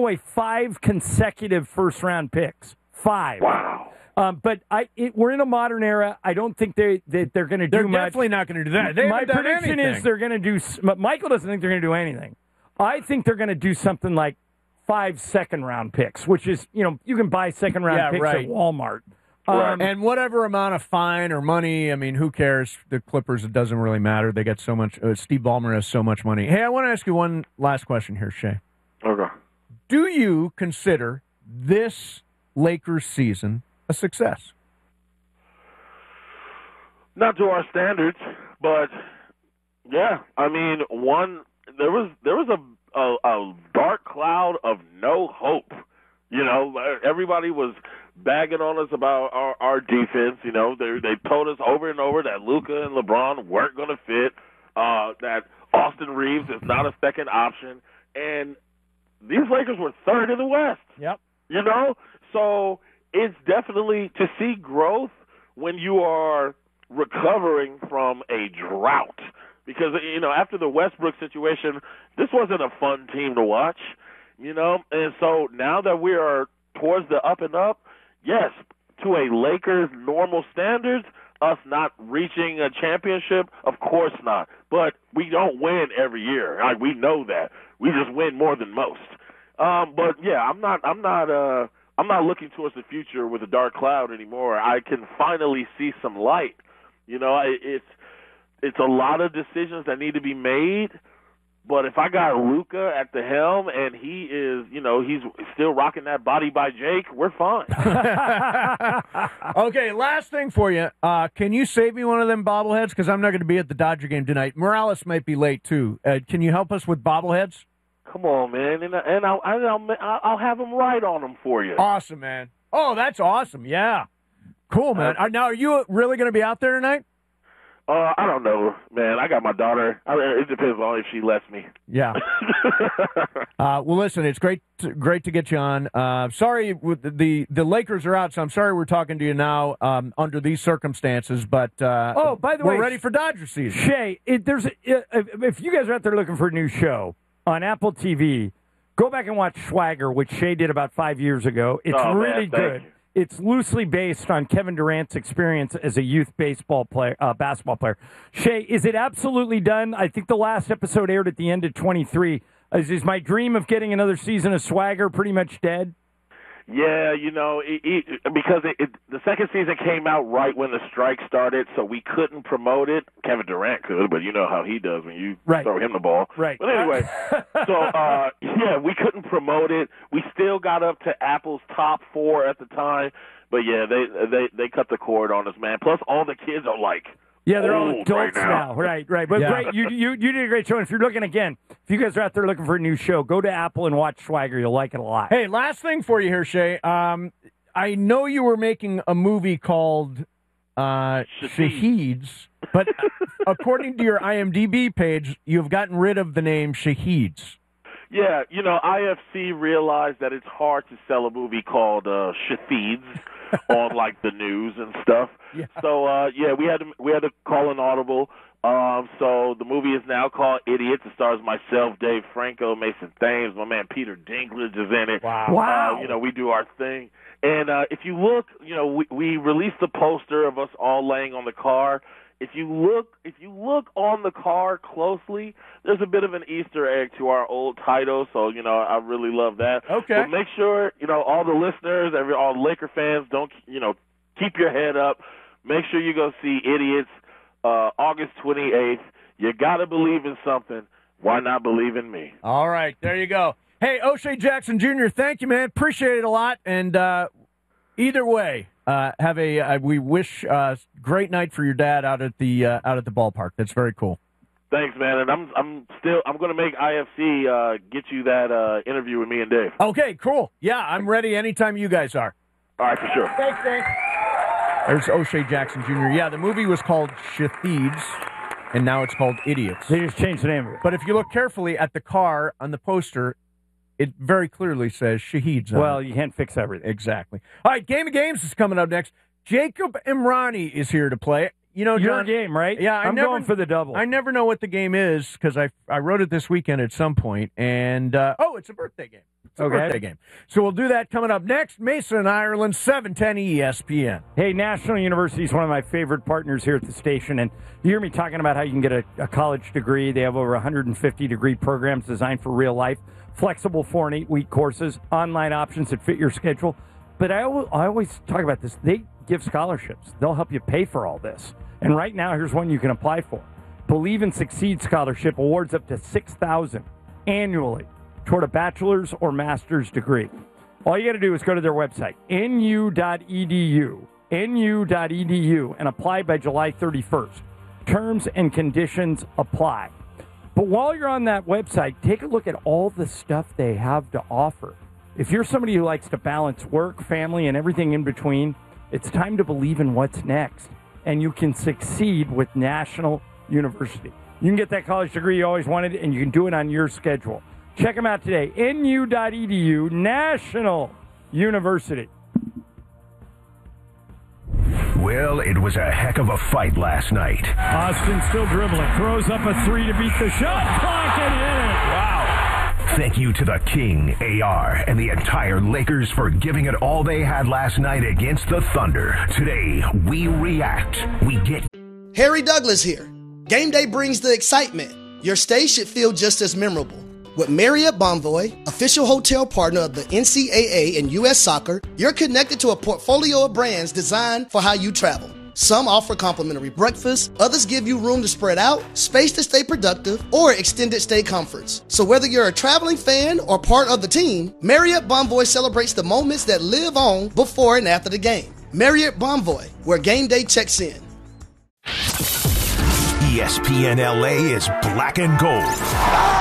away 5 consecutive first-round picks. 5. Wow. But we're in a modern era. I don't think they're going to do much. They're definitely not going to do that. My prediction is they're going to do. Michael doesn't think they're going to do anything. I think they're going to do something like 5 second-round picks, which is, you can buy second-round picks at Walmart. And whatever amount of fine or money, I mean, who cares? The Clippers, it doesn't really matter. They get so much. Steve Ballmer has so much money. Hey, I want to ask you one last question here, Shea. Okay. Do you consider this Lakers season a success? Not to our standards, but yeah, I mean, there was a dark cloud of no hope. Everybody was bagging on us about our defense. They told us over and over that Luka and LeBron weren't going to fit, that Austin Reeves is not a second option, and these Lakers were third in the West. Yep. So it's definitely to see growth when you are recovering from a drought. Because, after the Westbrook situation, this wasn't a fun team to watch, And so now that we are towards the up and up, yes, to a Lakers normal standards, us not reaching a championship, of course not. But we don't win every year. We know that. We just win more than most. But yeah, I'm not looking towards the future with a dark cloud anymore. I can finally see some light. It's a lot of decisions that need to be made. But if I got Luka at the helm and he is, he's still rocking that body by Jake, we're fine. Okay, last thing for you. Can you save me one of them bobbleheads? Because I'm not going to be at the Dodger game tonight. Morales might be late, too. Can you help us with bobbleheads? Come on, man, and I'll have them right on them for you. Awesome, man. Oh, that's awesome. Yeah. Cool, man. Now, are you really going to be out there tonight? I don't know, man. I got my daughter. It depends on if she lets me. Yeah. Well, listen, it's great to get you on. Sorry, the Lakers are out, so I'm sorry we're talking to you now under these circumstances. But by the way, we're ready for Dodger season. Shea, if you guys are out there looking for a new show on Apple TV, go back and watch Swagger, which Shea did about 5 years ago. It's really good. It's loosely based on Kevin Durant's experience as a youth basketball player. Shea, is it absolutely done? I think the last episode aired at the end of 23. Is my dream of getting another season of Swagger pretty much dead? Yeah, because the second season came out right when the strike started, so we couldn't promote it. Kevin Durant could, but you know how he does when you throw him the ball. Right. But anyway, so we couldn't promote it. We still got up to Apple's top 4 at the time, but yeah, they cut the cord on us, man. Plus, all the kids are like. Yeah, they're all adults right now. Right. But great, you did a great show. And if you're looking again, if you guys are out there looking for a new show, go to Apple and watch Swagger. You'll like it a lot. Hey, last thing for you here, Shea. I know you were making a movie called Shaheeds, but according to your IMDb page, you've gotten rid of the name Shaheeds. Yeah, IFC realized that it's hard to sell a movie called Shaheeds on like the news and stuff. Yeah. So we had to call an audible. So the movie is now called Idiots. It stars myself, Dave Franco, Mason Thames, my man Peter Dinklage is in it. Wow. We do our thing. And if you look, we released the poster of us all laying on the car. If you look on the car closely, there's a bit of an Easter egg to our old title, so I really love that. Okay. But make sure all the listeners, all Laker fans, don't keep your head up. Make sure you go see Idiots August 28th. You gotta believe in something. Why not believe in me? All right, there you go. Hey, O'Shea Jackson Jr., thank you, man. Appreciate it a lot. And either way. We wish great night for your dad out at the ballpark. That's very cool. Thanks, man. And I'm going to make IFC get you that interview with me and Dave. Okay, cool. Yeah, I'm ready anytime you guys are. All right, for sure. Thanks, Dave. There's O'Shea Jackson Jr. Yeah, the movie was called Shaheeds, and now it's called Idiots. They just changed the name of it. But if you look carefully at the car on the poster, it very clearly says Shaheeds. Well, you can't fix everything. Exactly. All right, Game of Games is coming up next. Jacob Imrani is here to play. your John, game, right? Yeah, I'm going for the double. I never know what the game is because I wrote it this weekend at some point, and it's a birthday game. It's a birthday game. So we'll do that coming up next. Mason, Ireland, 710 ESPN. Hey, National University is one of my favorite partners here at the station, and you hear me talking about how you can get a college degree. They have over 150 degree programs designed for real life, flexible 4 and 8 week courses, online options that fit your schedule. But I always talk about this. They give scholarships. They'll help you pay for all this. And right now, here's one you can apply for. Believe and Succeed Scholarship awards up to $6,000 annually toward a bachelor's or master's degree. All you got to do is go to their website, nu.edu, and apply by July 31st. Terms and conditions apply. But while you're on that website, take a look at all the stuff they have to offer. If you're somebody who likes to balance work, family, and everything in between, it's time to believe in what's next. And you can succeed with National University. You can get that college degree you always wanted, and you can do it on your schedule. Check them out today. nu.edu, National University. Well, it was a heck of a fight last night. Austin still dribbling. Throws up a 3 to beat the shot clock and hit it. Wow. Thank you to the King, AR, and the entire Lakers for giving it all they had last night against the Thunder. Today, we react. We get... Harry Douglas here. Game day brings the excitement. Your stay should feel just as memorable. With Marriott Bonvoy, official hotel partner of the NCAA and U.S. Soccer, you're connected to a portfolio of brands designed for how you travel. Some offer complimentary breakfast, others give you room to spread out, space to stay productive, or extended stay comforts. So whether you're a traveling fan or part of the team, Marriott Bonvoy celebrates the moments that live on before and after the game. Marriott Bonvoy, where game day checks in. ESPN LA is black and gold.